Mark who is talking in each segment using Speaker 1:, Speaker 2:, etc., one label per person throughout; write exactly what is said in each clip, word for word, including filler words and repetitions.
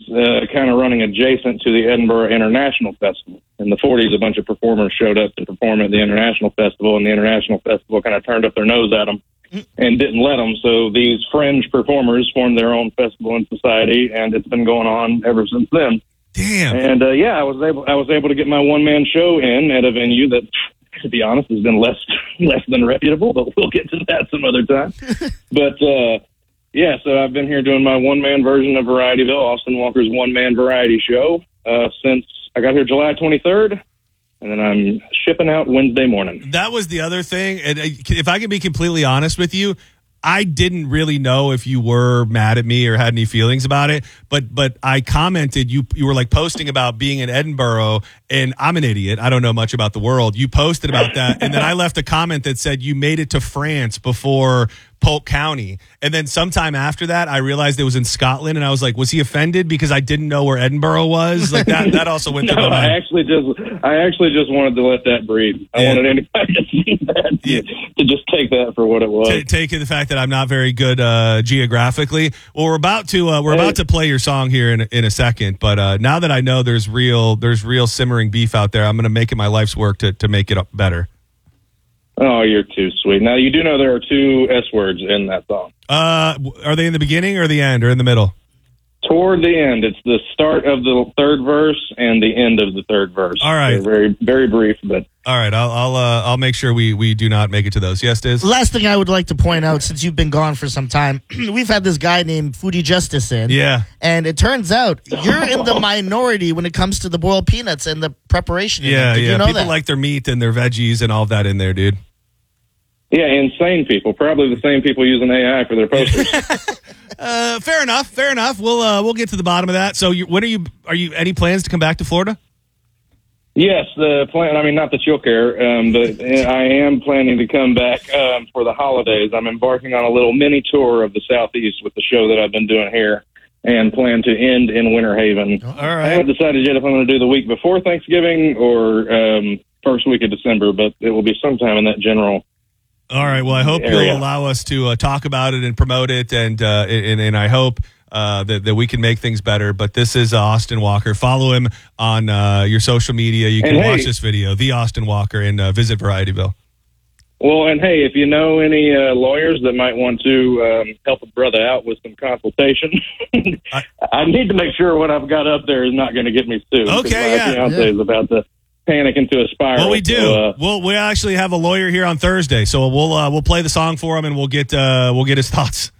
Speaker 1: uh, kind of running adjacent to the Edinburgh International Festival. In the forties, a bunch of performers showed up to perform at the International Festival, and the International Festival kind of turned up their nose at them and didn't let them. So these fringe performers formed their own festival and society, and it's been going on ever since then.
Speaker 2: Damn.
Speaker 1: And uh, yeah, I was able I was able to get my one man show in at a venue that, to be honest, has been less less than reputable, but we'll get to that some other time. But uh, yeah, so I've been here doing my one man version of Varietyville, Austin Walker's one man variety show, uh, since I got here July twenty-third. And then I'm shipping out Wednesday morning.
Speaker 2: That was the other thing. And if I can be completely honest with you, I didn't really know if you were mad at me or had any feelings about it, but but I commented, you you were like posting about being in Edinburgh, and I'm an idiot. I don't know much about the world. You posted about that, and then I left a comment that said you made it to France before Polk County. And then sometime after that, I realized it was in Scotland, and I was like, was he offended because I didn't know where Edinburgh was? Like that that also went
Speaker 1: no,
Speaker 2: through my mind.
Speaker 1: I actually just I actually just wanted to let that breathe. I
Speaker 2: yeah.
Speaker 1: wanted anybody to see that, to,
Speaker 2: yeah.
Speaker 1: to just take that for what it was.
Speaker 2: T- taking the fact that I'm not very good uh, geographically. Well, we're about to uh, we're
Speaker 1: hey.
Speaker 2: about to play your song here in in a second, but uh, now that I know there's real there's real simmering beef out there, I'm going to make it my life's work to to make it up better.
Speaker 1: Oh, you're too sweet. Now, you do know there are two S words in that song.
Speaker 2: Uh, are they in the beginning or the end or in the middle?
Speaker 1: Toward the end. It's the start of the third verse and the end of the third verse.
Speaker 2: All right.
Speaker 1: They're very, very brief, but...
Speaker 2: All right, I'll I'll, uh, I'll make sure we, we do not make it to those. Yes, Diz?
Speaker 3: Last thing I would like to point out, since you've been gone for some time, we've had this guy named Foodie Justice in.
Speaker 2: Yeah.
Speaker 3: And it turns out you're in the minority when it comes to the boiled peanuts and the preparation.
Speaker 2: Yeah,
Speaker 3: Did
Speaker 2: yeah.
Speaker 3: you know
Speaker 2: People
Speaker 3: that?
Speaker 2: like their meat and their veggies and all of that in there, dude.
Speaker 1: Yeah, insane people. Probably the same people using A I for their posters.
Speaker 2: uh, fair enough. Fair enough. We'll uh, we'll get to the bottom of that. So, you, when are you? Are you any plans to come back to Florida?
Speaker 1: Yes, the plan. I mean, not that you'll care, um, but I am planning to come back um, for the holidays. I'm embarking on a little mini tour of the Southeast with the show that I've been doing here, and plan to end in Winter Haven.
Speaker 2: All right.
Speaker 1: I haven't decided yet if I'm going to do the week before Thanksgiving or um, first week of December, but it will be sometime in that general.
Speaker 2: All right. Well, I hope
Speaker 1: area.
Speaker 2: you'll allow us to uh, talk about it and promote it, and uh, and, and I hope uh, that that we can make things better. But this is uh, Austin Walker. Follow him on uh, your social media. You can
Speaker 1: and
Speaker 2: watch
Speaker 1: hey,
Speaker 2: this video, the Austin Walker, and uh, visit Varietyville.
Speaker 1: Well, and hey, if you know any uh, lawyers that might want to um, help a brother out with some consultation, I, I need to make sure what I've got up there is not going to get me sued.
Speaker 2: Okay,
Speaker 1: my
Speaker 2: yeah,
Speaker 1: fiance
Speaker 3: yeah.
Speaker 1: is about to panic into a spiral.
Speaker 2: Well, we do.
Speaker 1: So, uh,
Speaker 2: we'll we actually have a lawyer here on Thursday, so we'll uh, we'll play the song for him, and we'll get uh, we'll get his thoughts.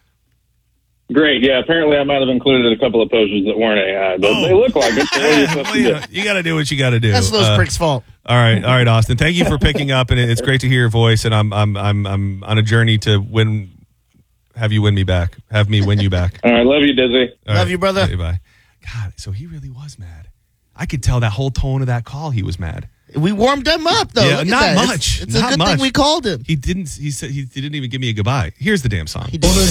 Speaker 1: Great. Yeah, apparently I might have included a couple of posters that weren't A I, but
Speaker 2: Oh.
Speaker 1: they look like it. So what are you supposed
Speaker 2: well,
Speaker 1: to
Speaker 2: you,
Speaker 1: do?
Speaker 2: know, you got to do what you got to do.
Speaker 3: That's those
Speaker 2: Uh,
Speaker 3: pricks' fault.
Speaker 2: All right, all right, Austin. Thank you for picking up, and it's great to hear your voice. And I'm I'm I'm I'm on a journey to win, have you win me back, have me win you back.
Speaker 1: All right, love you, Dizzy.
Speaker 2: All
Speaker 3: Love
Speaker 2: right,
Speaker 3: you, brother.
Speaker 2: okay, bye. God, so he really was mad. I could tell that whole tone of that call. He was mad.
Speaker 3: We warmed him up, though.
Speaker 2: Yeah,
Speaker 3: Look at
Speaker 2: not
Speaker 3: that.
Speaker 2: much.
Speaker 3: It's, it's
Speaker 2: Not
Speaker 3: a good
Speaker 2: much.
Speaker 3: thing we called him.
Speaker 2: He didn't. He said he didn't even give me a goodbye. Here's the damn song.
Speaker 3: He did.